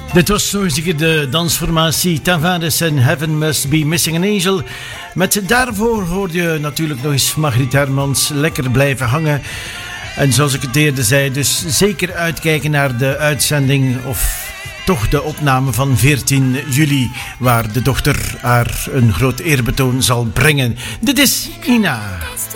Dit was zo zeker de dansformatie Tavares en Heaven Must Be Missing an Angel. Met daarvoor hoorde je natuurlijk nog eens Margriet Hermans Lekker Blijven Hangen. En zoals ik het eerder zei, dus zeker uitkijken naar de uitzending of toch de opname van 14 juli, waar de dochter haar een groot eerbetoon zal brengen. Dit is Ina.